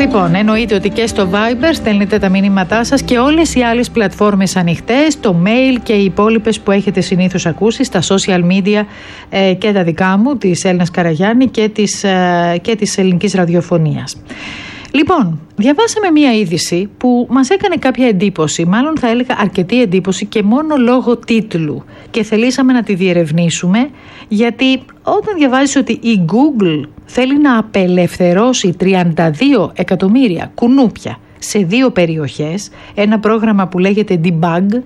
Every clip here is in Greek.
Λοιπόν, εννοείται ότι και στο Viber στέλνετε τα μηνύματά σας και όλες οι άλλες πλατφόρμες ανοιχτές, το mail και οι υπόλοιπες που έχετε συνήθως ακούσει στα social media και τα δικά μου, της Έλληνας Καραγιάννη και της ελληνικής ραδιοφωνίας. Λοιπόν, διαβάσαμε μία είδηση που μας έκανε κάποια εντύπωση, μάλλον θα έλεγα αρκετή εντύπωση και μόνο λόγω τίτλου, και θελήσαμε να τη διερευνήσουμε, γιατί όταν διαβάζεις ότι η Google θέλει να απελευθερώσει 32 εκατομμύρια κουνούπια σε 2 περιοχές, ένα πρόγραμμα που λέγεται Debug,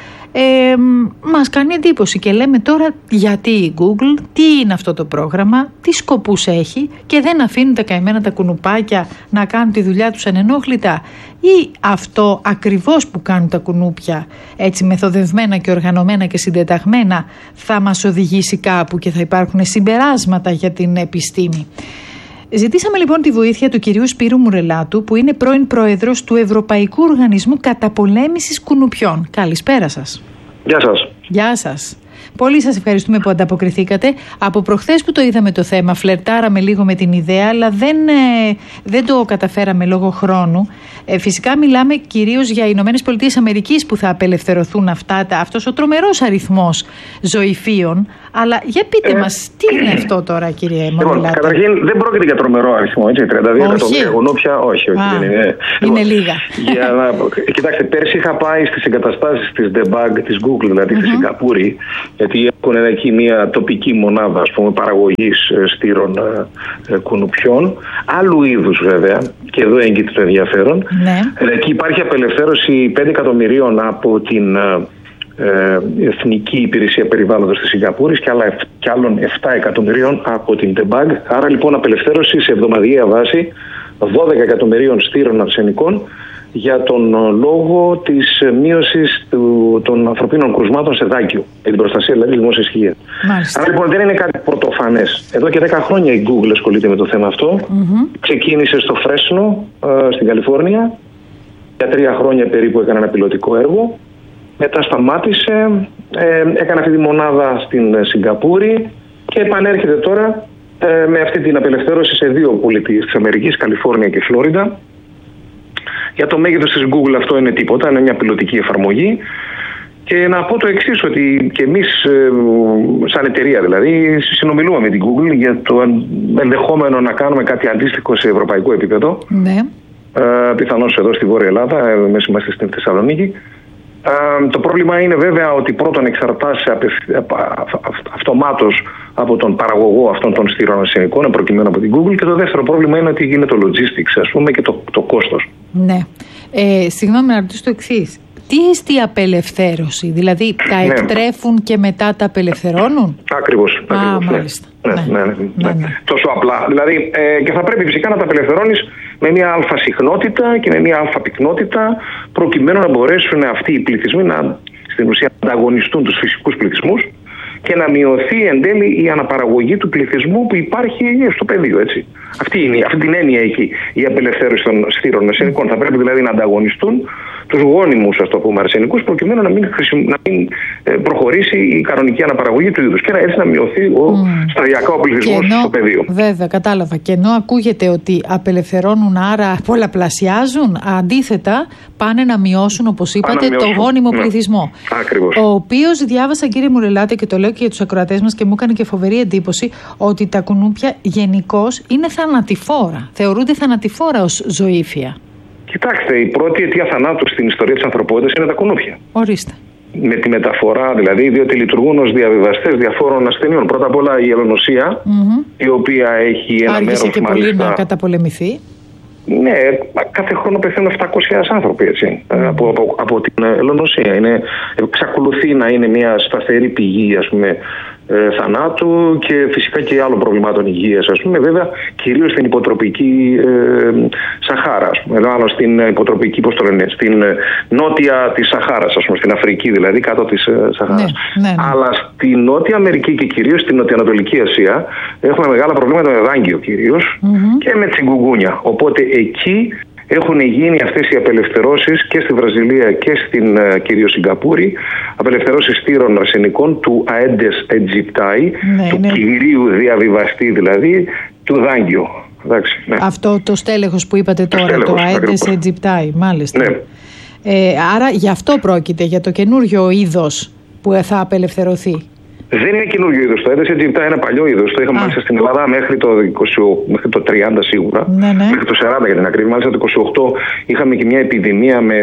μας κάνει εντύπωση και λέμε τώρα γιατί η Google, τι είναι αυτό το πρόγραμμα, τι σκοπούς έχει και δεν αφήνουν τα καημένα τα κουνουπάκια να κάνουν τη δουλειά τους ανενόχλητα, ή αυτό ακριβώς που κάνουν τα κουνούπια έτσι μεθοδευμένα και οργανωμένα και συντεταγμένα θα μας οδηγήσει κάπου και θα υπάρχουν συμπεράσματα για την επιστήμη. Ζητήσαμε λοιπόν τη βοήθεια του κυρίου Σπύρου Μουρελάτου, που είναι πρώην πρόεδρος του Ευρωπαϊκού Οργανισμού Καταπολέμησης Κουνουπιών. Καλησπέρα σας. Γεια σας. Γεια σας. Πολύ σας ευχαριστούμε που ανταποκριθήκατε. Από προχθές που το είδαμε το θέμα, φλερτάραμε λίγο με την ιδέα, αλλά δεν το καταφέραμε λόγω χρόνου. Φυσικά μιλάμε κυρίως για Ηνωμένες Πολιτείες Αμερικής που θα απελευθερωθούν αυτός ο τρομερός αριθμός ζωηφίων. Αλλά για πείτε μας, τι είναι αυτό τώρα, κύριε Μουρελάτη? Καταρχήν δεν πρόκειται για τρομερό αριθμό, έτσι, 32 εκατομμύρια κουνούπια, όχι, δεν είναι. Είναι λίγα. Κοιτάξτε, πέρσι είχα πάει στις εγκαταστάσεις της Debug, της Google, δηλαδή στη Σιγκαπούρη, γιατί έχουν εκεί μια τοπική μονάδα, ας πούμε, παραγωγής στήρων κουνουπιών, άλλου είδους βέβαια, και εδώ έγκυται το ενδιαφέρον. Ναι. Εκεί υπάρχει απελευθέρωση 5 εκατομμυρίων από την Εθνική Υπηρεσία Περιβάλλοντος της Σιγκαπούρης και άλλων 7 εκατομμυρίων από την Debug. Άρα λοιπόν απελευθέρωση σε εβδομαδιαία βάση 12 εκατομμυρίων στήρων αρσενικών για τον λόγο της μείωσης των ανθρωπίνων κρουσμάτων σε δάκιο, για την προστασία δηλαδή δημόσιας υγείας. Άρα λοιπόν δεν είναι κάτι πρωτοφανές. Εδώ και 10 χρόνια η Google ασχολείται με το θέμα αυτό. Ξεκίνησε στο Φρέσνο στην Καλιφόρνια. Για 3 χρόνια περίπου έκανε ένα πιλωτικό έργο. Μετά σταμάτησε, έκανε αυτή τη μονάδα στην Σιγκαπούρη και επανέρχεται τώρα με αυτή την απελευθέρωση σε 2 πολιτείες της Αμερικής, Καλιφόρνια και Φλόριντα. Για το μέγεθος της Google αυτό είναι τίποτα, είναι μια πιλωτική εφαρμογή. Και να πω το εξής, ότι και εμείς σαν εταιρεία δηλαδή συνομιλούμε με την Google για το ενδεχόμενο να κάνουμε κάτι αντίστοιχο σε ευρωπαϊκό επίπεδο. Ναι. Πιθανώς εδώ στη Βόρεια Ελλάδα, εμείς είμαστε στην Θεσσαλονίκη. Το πρόβλημα είναι βέβαια ότι πρώτον εξαρτάσαι αυτομάτως από τον παραγωγό αυτών των στήρων αρσενικών, προκειμένου από την Google, και το δεύτερο πρόβλημα είναι ότι γίνεται το logistics, ας πούμε, και το κόστος. Ναι. Συγγνώμη να ρωτήσω το εξής. Τι εστί απελευθέρωση, δηλαδή τα εκτρέφουν και μετά τα απελευθερώνουν? Ακριβώς. Μάλιστα. Ναι. Τόσο απλά. Δηλαδή, και θα πρέπει φυσικά να τα απελευθερώνεις με μια αλφα συχνότητα και με μια αλφα πυκνότητα, προκειμένου να μπορέσουν αυτοί οι πληθυσμοί να στην ουσία ανταγωνιστούν τους φυσικούς πληθυσμούς και να μειωθεί εν τέλει η αναπαραγωγή του πληθυσμού που υπάρχει στο πεδίο. Έτσι. Αυτή την έννοια έχει η απελευθέρωση των στήρων αρσενικών. Θα πρέπει δηλαδή να ανταγωνιστούν τους γόνιμους, ας το πούμε, αρσενικούς, προκειμένου να μην προχωρήσει η κανονική αναπαραγωγή του είδους και έτσι να μειωθεί σταδιακά ο πληθυσμός στο πεδίο. Βέβαια, κατάλαβα. Και ενώ ακούγεται ότι απελευθερώνουν, άρα πολλαπλασιάζουν, αντίθετα πάνε να μειώσουν, όπως είπατε, το γόνιμο πληθυσμό. Ακριβώς. Ο οποίος διάβασα, κύριε Μουρελάτη, και το λέω και για τους ακροατές μας και μου έκανε και φοβερή εντύπωση, ότι τα κουνούπια γενικώς είναι θανατηφόρα. Θεωρούνται θανατηφόρα ως ζωήφια. Κοιτάξτε, η πρώτη αιτία θανάτου στην ιστορία της ανθρωπότητας είναι τα κουνούπια. Ορίστε. Με τη μεταφορά δηλαδή, διότι λειτουργούν ως διαβιβαστές διαφόρων ασθενειών. Πρώτα απ' όλα η ελονοσία, η οποία έχει ένα μέρος και μάλιστα... πολύ να καταπολεμηθεί. Ναι, κάθε χρόνο πεθαίνουν 700.000 άνθρωποι έτσι, από την ελονοσία. Εξακολουθεί να είναι μια σταθερή πηγή, ας πούμε, θανάτου και φυσικά και άλλων προβλημάτων υγείας, ας πούμε, βέβαια κυρίως στην υποτροπική Σαχάρα, ας πούμε, μάλλον στην υποτροπική, πώς το λένε, στην νότια της Σαχάρας, ας πούμε, στην Αφρική δηλαδή, κάτω της Σαχάρας. Ναι. Αλλά στη Νότια Αμερική και κυρίως στην Νοτιοανατολική Ασία έχουμε μεγάλα προβλήματα με δάγκιο κυρίως και με τσιγκουγούνια. Οπότε εκεί έχουν γίνει αυτές οι απελευθερώσεις και στη Βραζιλία και στην κυρίως Σιγκαπούρη, απελευθερώσεις στήρων αρσενικών του Aedes aegypti, του κυρίου διαβιβαστή δηλαδή, του δάγκιο. Εντάξει, ναι. Αυτό το στέλεχος που είπατε τώρα, το Aedes aegypti, μάλιστα. Ναι. Άρα γι' αυτό πρόκειται, για το καινούριο είδος που θα απελευθερωθεί. Δεν είναι καινούριο είδος. Το Aedes aegypti είναι ένα παλιό είδος. Το είχαμε μάλιστα στην Ελλάδα μέχρι το 30 σίγουρα. Ναι. Μέχρι το 40 για την ακρίβεια. Μάλιστα το 28 είχαμε και μια επιδημία με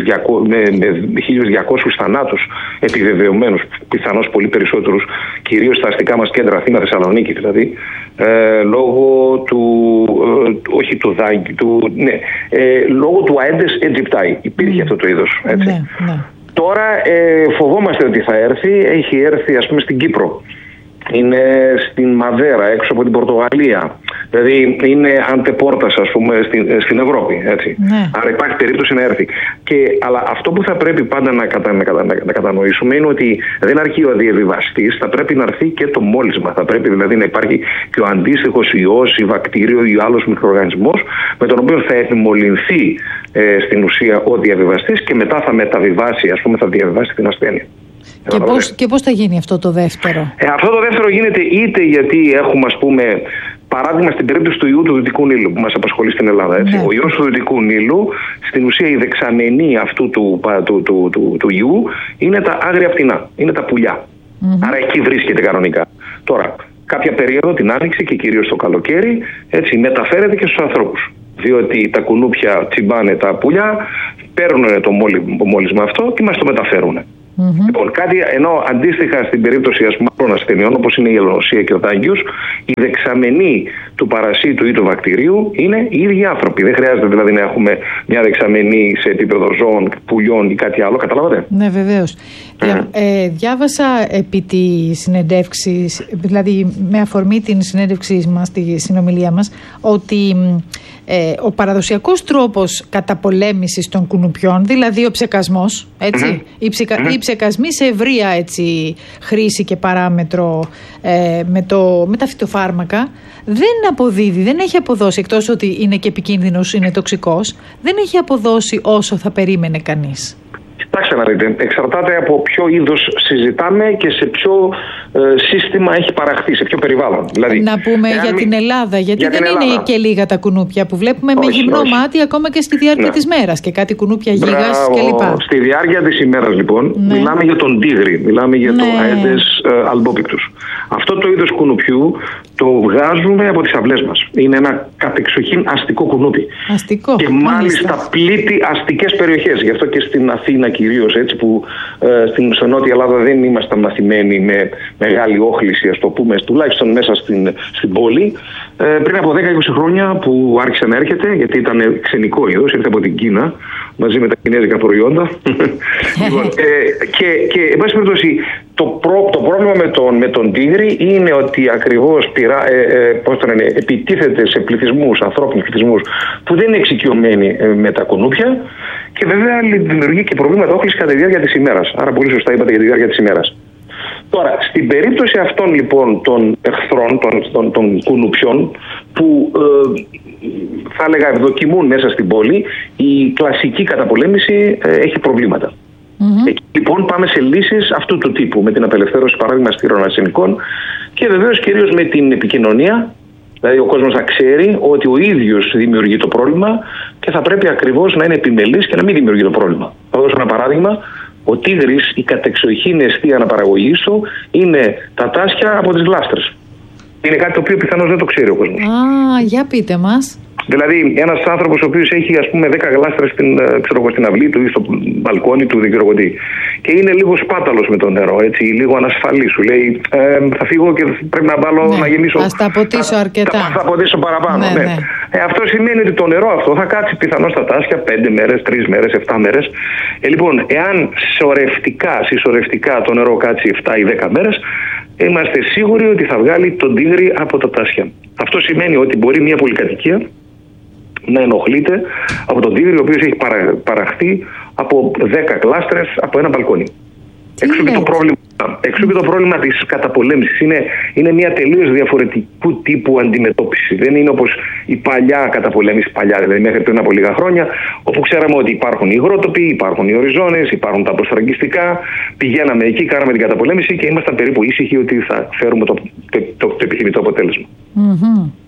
1.200 θανάτους επιβεβαιωμένους, πιθανώς πολύ περισσότερους, κυρίως στα αστικά μας κέντρα, Αθήνα, Θεσσαλονίκη δηλαδή, λόγω λόγω του Aedes aegypti. Υπήρχε αυτό το είδος. Έτσι. Ναι. Τώρα φοβόμαστε ότι θα έρθει. Έχει έρθει, ας πούμε, στην Κύπρο. Είναι στην Μαδέρα, έξω από την Πορτογαλία. Δηλαδή είναι αντεπόρτας, ας πούμε, στην Ευρώπη. Έτσι. Ναι. Άρα υπάρχει περίπτωση να έρθει. Αλλά αυτό που θα πρέπει πάντα να κατανοήσουμε είναι ότι δεν αρκεί ο διαβιβαστής, θα πρέπει να έρθει και το μόλισμα. Θα πρέπει δηλαδή να υπάρχει και ο αντίστοιχος ιός ή βακτήριο ή άλλος μικροοργανισμός με τον οποίο θα επιμολυνθεί στην ουσία ο διαβιβαστής και μετά θα μεταβιβάσει, ας πούμε, θα διαβιβάσει την ασθένεια. Και πώς θα γίνει αυτό το δεύτερο? Αυτό το δεύτερο γίνεται είτε γιατί έχουμε, ας πούμε, παράδειγμα στην περίπτωση του ιού του Δυτικού Νείλου που μας απασχολεί στην Ελλάδα. Έτσι. Ναι. Ο ιός του Δυτικού Νείλου, στην ουσία η δεξαμενή αυτού του ιού είναι τα άγρια πτηνά, είναι τα πουλιά. Άρα εκεί βρίσκεται κανονικά. Τώρα, κάποια περίοδο, την άνοιξη και κυρίως το καλοκαίρι, έτσι, μεταφέρεται και στους ανθρώπους. Διότι τα κουνούπια τσιμπάνε τα πουλιά, παίρνουν το μόλισμα αυτό και μας το μεταφέρουν. Λοιπόν, ενώ αντίστοιχα στην περίπτωση, ας πούμε, άλλων ασθενειών όπως είναι η ελονοσία και ο δάγκιος, η δεξαμενή του παρασίτου ή του βακτηρίου είναι οι ίδιοι άνθρωποι. Δεν χρειάζεται δηλαδή να έχουμε μια δεξαμενή σε επίπεδο ζώων, πουλιών ή κάτι άλλο, καταλάβατε? Ναι, βεβαίως. Διάβασα επί τη συνεντεύξη, δηλαδή με αφορμή την συνέντευξή μας, τη συνομιλία μας, ότι ο παραδοσιακός τρόπος καταπολέμησης των κουνουπιών, δηλαδή ο ψεκασμός, έτσι, οι ψεκασμοί σε ευρεία έτσι, χρήση και παράμετρο με τα φυτοφάρμακα, δεν αποδίδει, δεν έχει αποδώσει, εκτός ότι είναι και επικίνδυνος, είναι τοξικός, δεν έχει αποδώσει όσο θα περίμενε κανείς. Κοιτάξτε να δείτε, εξαρτάται από ποιο είδος συζητάμε και σε ποιο σύστημα έχει παραχθεί, σε ποιο περιβάλλον. Δηλαδή, να πούμε για την Ελλάδα, γιατί δεν είναι και λίγα τα κουνούπια που βλέπουμε με γυμνό μάτι ακόμα και στη διάρκεια της μέρας και κάτι κουνούπια γίγας κλπ. Στη διάρκεια της ημέρας λοιπόν μιλάμε για τον τίγρη, μιλάμε για το Aedes albopictus. Αυτό το είδος κουνουπιού το βγάζουμε από τις αυλές μας. Είναι ένα κατεξοχήν αστικό κουνούπι. Αστικό. Και μάλιστα πλήττει αστικές περιοχές. Γι' αυτό και στην Αθήνα κυρίως, έτσι, που στην Νότια Ελλάδα δεν ήμασταν μαθημένοι με μεγάλη όχληση, ας το πούμε, τουλάχιστον μέσα στην πόλη. Πριν από 10-20 χρόνια που άρχισε να έρχεται, γιατί ήταν ξενικό είδος, ήρθε από την Κίνα μαζί με τα κινέζικα προϊόντα. Και εν πάση περιπτώσει, το πρόβλημα με τον τίγρη είναι ότι ακριβώς επιτίθεται σε πληθυσμούς, ανθρώπινους πληθυσμούς που δεν είναι εξοικειωμένοι με τα κουνούπια και βέβαια δημιουργεί και προβλήματα όχλησης κατά τη διάρκεια της ημέρας. Άρα πολύ σωστά είπατε για τη διάρκεια της ημέρας. Τώρα, στην περίπτωση αυτών λοιπόν των εχθρών, των κουνουπιών που θα έλεγα ευδοκιμούν μέσα στην πόλη, η κλασική καταπολέμηση έχει προβλήματα. Εκεί λοιπόν πάμε σε λύσεις αυτού του τύπου, με την απελευθέρωση παράδειγμα στήρων αρσενικών και βεβαίως κυρίως με την επικοινωνία. Δηλαδή ο κόσμος θα ξέρει ότι ο ίδιος δημιουργεί το πρόβλημα και θα πρέπει ακριβώς να είναι επιμελής και να μην δημιουργεί το πρόβλημα. Θα δώσω ένα παράδειγμα. Ο τίγρης, η κατεξοχήν αιστεία αναπαραγωγής του είναι τα τάσια από τις γλάστρες. Είναι κάτι το οποίο πιθανώς δεν το ξέρει ο κόσμος. Για πείτε μας. Δηλαδή, ένας άνθρωπος ο οποίος έχει, ας πούμε, 10 γλάστρες στην αυλή του ή στο μπαλκόνι του, δεν ξέρω τι. Και είναι λίγο σπάταλος με το νερό, έτσι, λίγο ανασφαλής. Σου λέει, θα φύγω και πρέπει να βάλω να γεμίσω. Ας τα ποτίσω αρκετά. Θα ποτίσω παραπάνω. Ναι. Αυτό σημαίνει ότι το νερό αυτό θα κάτσει πιθανώς στα τάσια 5 μέρες, 3 μέρες, 7 μέρες. Λοιπόν, εάν συσσωρευτικά το νερό κάτσει 7 ή 10 μέρες, είμαστε σίγουροι ότι θα βγάλει τον τίγρη από τα τάσια. Αυτό σημαίνει ότι μπορεί μια πολυκατοικία να ενοχλείται από τον τίγρη ο οποίος έχει παραχθεί από 10 γλάστρες από ένα μπαλκόνι. Εξού και το πρόβλημα της καταπολέμησης. Είναι μια τελείως διαφορετικού τύπου αντιμετώπιση. Δεν είναι όπως η παλιά καταπολέμηση, δηλαδή μέχρι πριν από λίγα χρόνια, όπου ξέραμε ότι υπάρχουν οι υγρότοποι, υπάρχουν οι οριζόνες, υπάρχουν τα προστραγγιστικά. Πηγαίναμε εκεί, κάναμε την καταπολέμηση και ήμασταν περίπου ήσυχοι ότι θα φέρουμε το επιθυμητό αποτέλεσμα.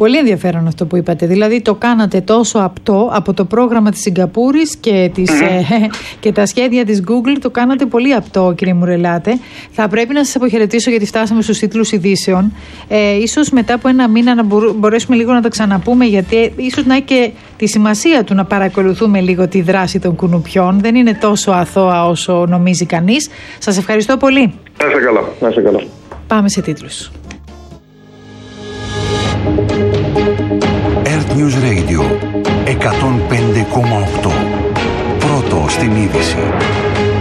Πολύ ενδιαφέρον αυτό που είπατε. Δηλαδή το κάνατε τόσο απτό από το πρόγραμμα της Σιγκαπούρης και τα σχέδια της Google. Το κάνατε πολύ απτό, κύριε Μουρελάτε. Θα πρέπει να σας αποχαιρετήσω γιατί φτάσαμε στους τίτλους ειδήσεων. Ίσως μετά από ένα μήνα να μπορέσουμε λίγο να τα ξαναπούμε, γιατί ίσως να έχει και τη σημασία του να παρακολουθούμε λίγο τη δράση των κουνουπιών. Δεν είναι τόσο αθώα όσο νομίζει κανείς. Σας ευχαριστώ πολύ. Να είστε καλά. Να είστε καλά. Πάμε σε τίτλους. Earth News Radio 105,8. Πρώτο στην είδηση.